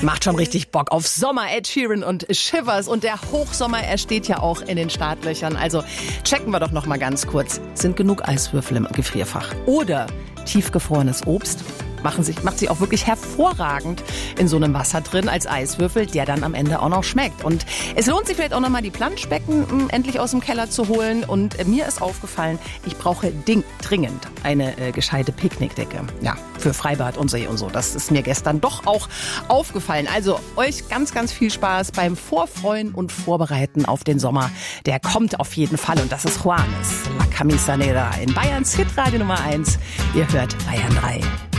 Macht schon richtig Bock auf Sommer, Ed Sheeran und Shivers. Und der Hochsommer, er steht ja auch in den Startlöchern. Also checken wir doch noch mal ganz kurz. Sind genug Eiswürfel im Gefrierfach? Oder tiefgefrorenes Obst? Macht sich auch wirklich hervorragend in so einem Wasser drin als Eiswürfel, der dann am Ende auch noch schmeckt. Und es lohnt sich vielleicht auch noch mal die Planschbecken endlich aus dem Keller zu holen. Und mir ist aufgefallen, ich brauche dringend eine gescheite Picknickdecke. Ja, für Freibad und See und so. Das ist mir gestern doch auch aufgefallen. Also euch ganz, ganz viel Spaß beim Vorfreuen und Vorbereiten auf den Sommer. Der kommt auf jeden Fall. Und das ist Juanes La Camisanera in Bayerns Hitradio Nummer 1. Ihr hört Bayern 3.